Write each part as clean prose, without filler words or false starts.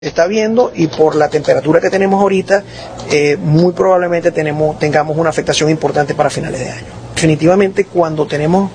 Está viendo, y por la temperatura que tenemos ahorita, muy probablemente tengamos una afectación importante para finales de año. Definitivamente cuando tenemos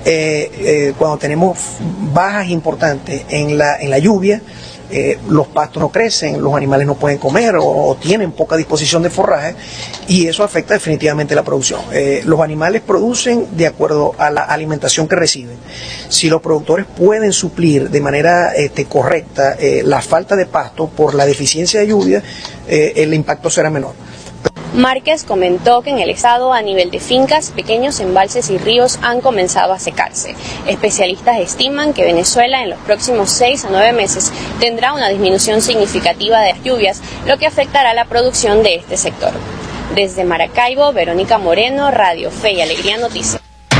bajas importantes en la lluvia, los pastos no crecen, los animales no pueden comer o tienen poca disposición de forraje, y eso afecta definitivamente la producción. Los animales producen de acuerdo a la alimentación que reciben. Si los productores pueden suplir de manera correcta la falta de pasto por la deficiencia de lluvia, el impacto será menor. Márquez comentó que en el estado, a nivel de fincas, pequeños embalses y ríos han comenzado a secarse. Especialistas estiman que Venezuela en los próximos 6 a 9 meses tendrá una disminución significativa de las lluvias, lo que afectará la producción de este sector. Desde Maracaibo, Verónica Moreno, Radio Fe y Alegría Noticias.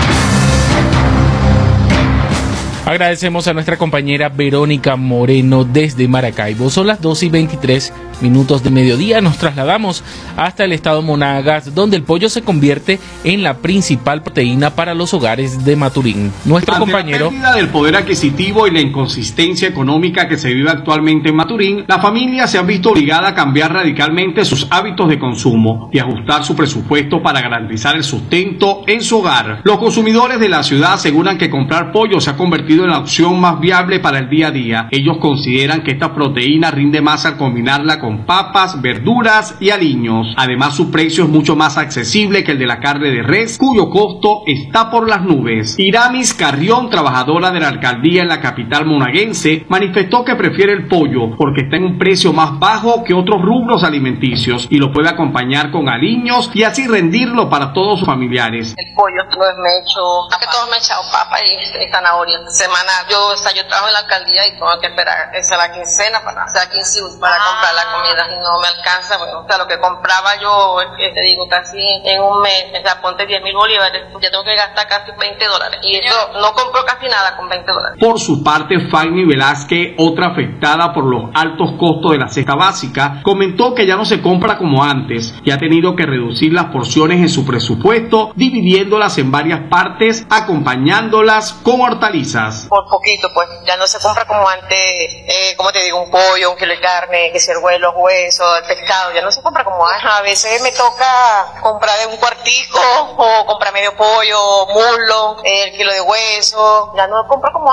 Agradecemos a nuestra compañera Verónica Moreno desde Maracaibo. Son las 2:23 de mediodía. Nos trasladamos hasta el estado Monagas, donde el pollo se convierte en la principal proteína para los hogares de Maturín. Nuestro compañero... Ante la pérdida del poder adquisitivo y la inconsistencia económica que se vive actualmente en Maturín, las familias se han visto obligadas a cambiar radicalmente sus hábitos de consumo y ajustar su presupuesto para garantizar el sustento en su hogar. Los consumidores de la ciudad aseguran que comprar pollo se ha convertido en la opción más viable para el día a día. Ellos consideran que esta proteína rinde más al combinarla con papas, verduras y aliños. Además, su precio es mucho más accesible que el de la carne de res, cuyo costo está por las nubes. Iramis Carrión, trabajadora de la alcaldía en la capital monaguense, manifestó que prefiere el pollo porque está en un precio más bajo que otros rubros alimenticios y lo puede acompañar con aliños y así rendirlo para todos sus familiares. El pollo pues me he hecho, que todos me he echado papa y zanahoria. Yo trabajo en la alcaldía y tengo que esperar la quincena para comprar la comida y no me alcanza. Bueno, lo que compraba yo, te digo, casi en un mes, ponte 10.000 bolívares, ya tengo que gastar casi $20 y eso no compro casi nada con $20. Por su parte, Fanny Velázquez, otra afectada por los altos costos de la cesta básica, comentó que ya no se compra como antes y ha tenido que reducir las porciones en su presupuesto, dividiéndolas en varias partes, acompañándolas con hortalizas. Por poquito, pues, ya no se compra como antes, como te digo, un pollo, un kilo de carne, que si los huesos, el pescado, ya no se compra como antes. A veces me toca comprar de un cuartico o comprar medio pollo, muslo, el kilo de hueso, ya no compro como antes.